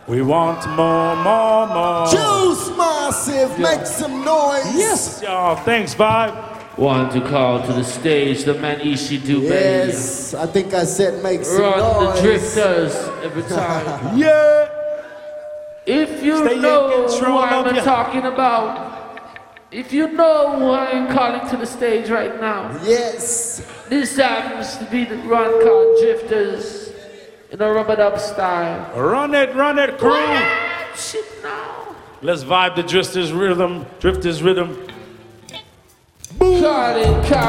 We want more. Juice Massive, make some noise. Yes, y'all. Thanks, Vibe. Want to call to the stage the man Ishi-Dube. Yes, I think I said make some Run noise. the drifters every time. Yeah. If you Stay in know control who I'm of ya. talking about, if you know who I am calling to the stage right now, Yes. this happens to be the Run Call Drifters in a rub-a-dub style. Run it, crew. Shit now. Let's vibe the drifters rhythm. Call it,